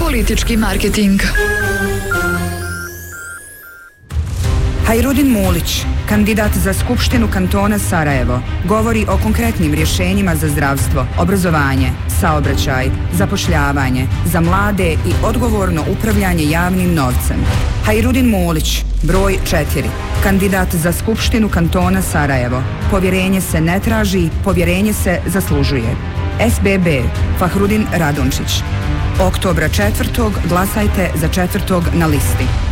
Politički marketing. Hajrudin Mulić, kandidat za Skupštinu kantona Sarajevo, govori o konkretnim rješenjima za zdravstvo, obrazovanje, saobraćaj, zapošljavanje, za mlade i odgovorno upravljanje javnim novcem. Hajrudin Mulić, broj 4, kandidat za Skupštinu kantona Sarajevo. Povjerenje se ne traži, povjerenje se zaslužuje. SBB, Fahrudin Radončić. Oktobra 4. glasajte za 4. na listi.